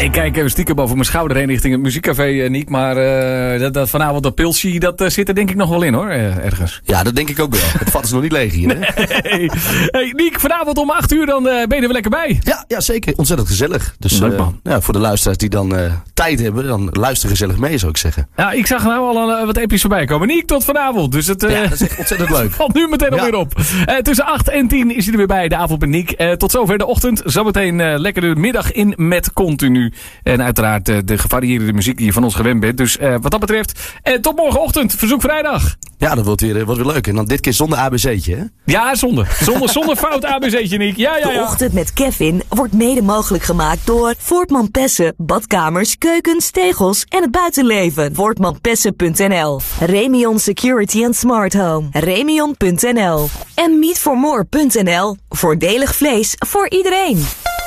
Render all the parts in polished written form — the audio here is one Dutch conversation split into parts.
Ik kijk stiekem boven mijn schouder heen richting het muziekcafé, Niek. Maar dat vanavond dat pilsie, dat zit er denk ik nog wel in hoor, ergens. Ja, dat denk ik ook wel. Het vat is nog niet leeg hier. Hè? Nee. Hey, Niek, vanavond om 8:00 dan ben je er weer lekker bij. Ja, zeker. Ontzettend gezellig. Dus leuk, man. Voor de luisteraars die dan tijd hebben, dan luister gezellig mee, zou ik zeggen. Ja, ik zag nou al wat episch voorbij komen. Niek, tot vanavond. Dus het dat is echt ontzettend leuk. valt nu meteen alweer op. Tussen 8 en 10 is hij er weer bij, de avond met Niek. Tot zover de ochtend. Zometeen lekker de middag in met Continu. En uiteraard de gevarieerde muziek die je van ons gewend bent. Dus wat dat betreft, tot morgenochtend, Verzoek Vrijdag. Ja, dat wordt weer leuk. En dan dit keer zonder ABC'tje, hè? Ja, zonder fout ABC'tje, Niek. Ja. De ochtend met Kevin wordt mede mogelijk gemaakt door Voortman Pessen, badkamers, keukens, tegels en het buitenleven. Voortmanpessen.nl. Remion Security and Smart Home. Remion.nl. En meatformore.nl. Voordelig vlees voor iedereen.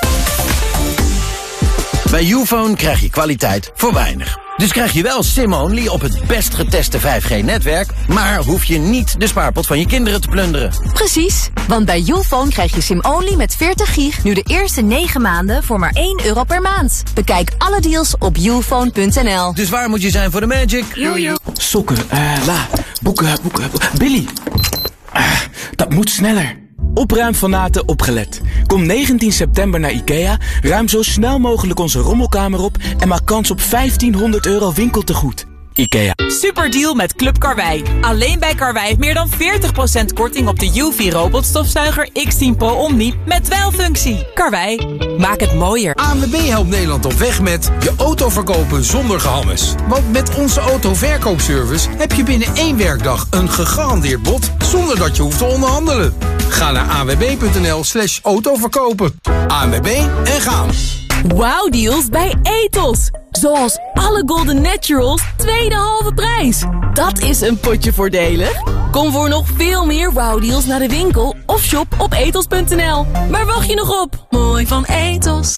Bij Youfone krijg je kwaliteit voor weinig. Dus krijg je wel SIM-only op het best geteste 5G-netwerk... maar hoef je niet de spaarpot van je kinderen te plunderen. Precies, want bij Youfone krijg je SIM-only met 40 gig... nu de eerste 9 maanden voor maar €1 per maand. Bekijk alle deals op youfone.nl. Dus waar moet je zijn voor de magic? Sokken, boeken. Billy, dat moet sneller. Opruimfanaten opgelet. Kom 19 september naar IKEA, ruim zo snel mogelijk onze rommelkamer op... en maak kans op €1500 winkeltegoed. IKEA. Superdeal met Club Karwei. Alleen bij Karwei meer dan 40% korting op de UV robotstofzuiger X10 Pro Omni met dweilfunctie. Karwei, maak het mooier. ANWB helpt Nederland op weg met je auto verkopen zonder gehammes. Want met onze autoverkoopservice heb je binnen 1 werkdag een gegarandeerd bod zonder dat je hoeft te onderhandelen. Ga naar anwb.nl/autoverkopen. ANWB en gaan. Wow deals bij Ethos. Zoals alle Golden Naturals, tweede halve prijs. Dat is een potje voordelig. Kom voor nog veel meer wow deals naar de winkel of shop op ethos.nl. Waar wacht je nog op? Mooi van Ethos.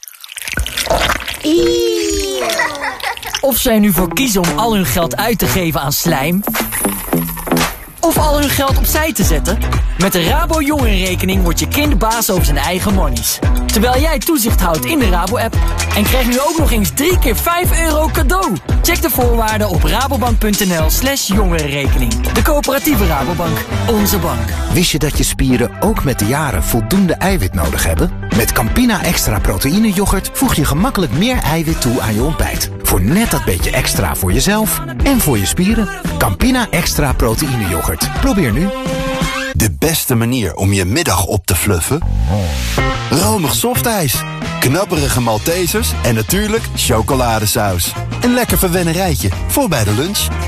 Of zij nu voor kiezen om al hun geld uit te geven aan slijm... of al hun geld opzij te zetten? Met de Rabo Jongerenrekening wordt je kind baas over zijn eigen monies. Terwijl jij toezicht houdt in de Rabo-app. En krijg nu ook nog eens 3 keer €5 cadeau. Check de voorwaarden op rabobank.nl/jongerenrekening. De coöperatieve Rabobank. Onze bank. Wist je dat je spieren ook met de jaren voldoende eiwit nodig hebben? Met Campina Extra Proteïne Yoghurt voeg je gemakkelijk meer eiwit toe aan je ontbijt. Voor net dat beetje extra voor jezelf en voor je spieren. Campina Extra Proteïne Yoghurt. Probeer nu. De beste manier om je middag op te fluffen? Romig softijs, knapperige Maltesers en natuurlijk chocoladesaus. Een lekker verwennerijtje voor bij de lunch.